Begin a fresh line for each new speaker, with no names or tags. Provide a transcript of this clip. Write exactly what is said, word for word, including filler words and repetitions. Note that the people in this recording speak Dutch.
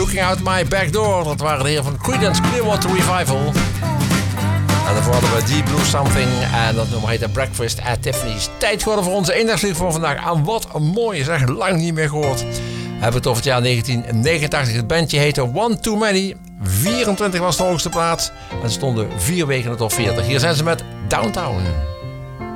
Looking Out My Back Door. Dat waren de heren van Creedence Clearwater Revival. En daarvoor hadden we Deep Blue Something. En dat nummer heette Breakfast at Tiffany's. Tijd geworden voor onze eendagslied voor vandaag. En wat een mooie zeg, lang niet meer gehoord. We hebben het over het jaar negentien negenentachtig. Het bandje heette One Too Many. vierentwintig was de hoogste plaats. En ze stonden vier weken in de top veertig. Hier zijn ze met Downtown.